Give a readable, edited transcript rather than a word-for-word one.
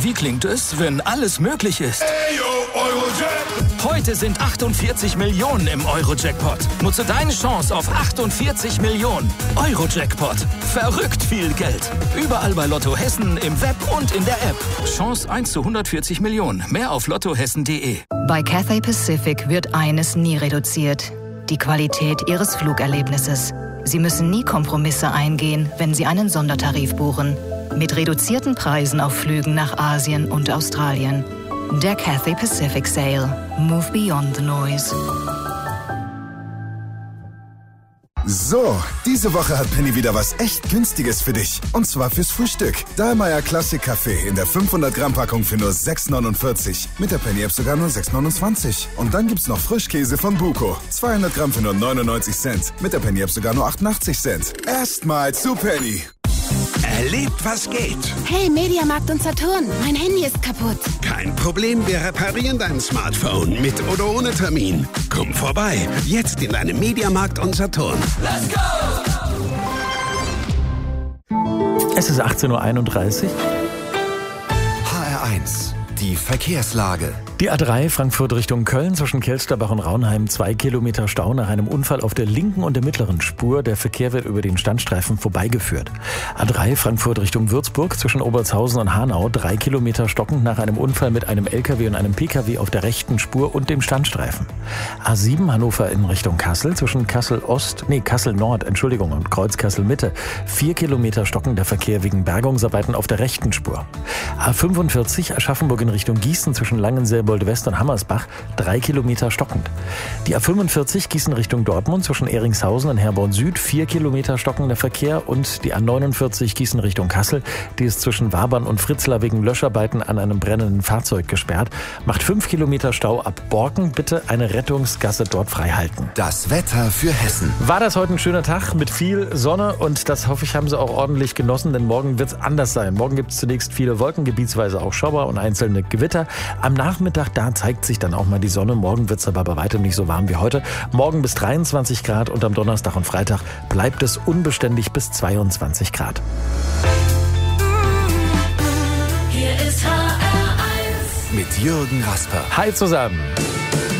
Wie klingt es, wenn alles möglich ist? Heute sind 48 Millionen im Euro-Jackpot. Nutze deine Chance auf 48 Millionen. Euro-Jackpot. Verrückt viel Geld. Überall bei Lotto Hessen, im Web und in der App. Chance 1 zu 140 Millionen. Mehr auf lottohessen.de. Bei Cathay Pacific wird eines nie reduziert: die Qualität Ihres Flugerlebnisses. Sie müssen nie Kompromisse eingehen, wenn Sie einen Sondertarif buchen. Mit reduzierten Preisen auf Flügen nach Asien und Australien. Der Cathay Pacific Sale. Move beyond the noise. So, diese Woche hat Penny wieder was echt Günstiges für dich. Und zwar fürs Frühstück. Dahlmeier Classic Kaffee in der 500 Gramm Packung für nur 6,49. Mit der Penny App sogar nur 6,29. Und dann gibt's noch Frischkäse von Buko. 200 Gramm für nur 99 Cent. Mit der Penny App sogar nur 88 Cent. Erstmal zu Penny. Erlebt, was geht. Hey, Mediamarkt und Saturn, mein Handy ist kaputt. Kein Problem, wir reparieren dein Smartphone mit oder ohne Termin. Komm vorbei, jetzt in deinem Mediamarkt und Saturn. Let's go! Es ist 18:31 Uhr. HR1, die Verkehrslage. Die A3 Frankfurt Richtung Köln zwischen Kelsterbach und Raunheim 2 Kilometer Stau nach einem Unfall auf der linken und der mittleren Spur. Der Verkehr wird über den Standstreifen vorbeigeführt. A3 Frankfurt Richtung Würzburg zwischen Obertshausen und Hanau 3 Kilometer stockend nach einem Unfall mit einem LKW und einem PKW auf der rechten Spur und dem Standstreifen. A7 Hannover in Richtung Kassel zwischen Kassel Nord und Kreuz Kassel Mitte 4 Kilometer stockender Verkehr wegen Bergungsarbeiten auf der rechten Spur. A45 Aschaffenburg in Richtung Gießen zwischen Langenselbold West und Hammersbach 3 Kilometer stockend. Die A45 Gießen Richtung Dortmund zwischen Ehringshausen und Herborn Süd 4 Kilometer stockender Verkehr und die A49 Gießen Richtung Kassel, die ist zwischen Wabern und Fritzlar wegen Löscharbeiten an einem brennenden Fahrzeug gesperrt, macht 5 Kilometer Stau ab Borken. Bitte eine Rettungsgasse dort frei halten. Das Wetter für Hessen. War das heute ein schöner Tag mit viel Sonne und das hoffe ich, haben Sie auch ordentlich genossen, denn morgen wird es anders sein. Morgen gibt es zunächst viele Wolken, gebietsweise auch Schauer und einzelne Gewitter. Am Nachmittag, da zeigt sich dann auch mal die Sonne. Morgen wird es aber bei weitem nicht so warm wie heute. Morgen bis 23 Grad und am Donnerstag und Freitag bleibt es unbeständig bis 22 Grad. Hier ist HR1 Mit Jürgen Rasper. Hi zusammen.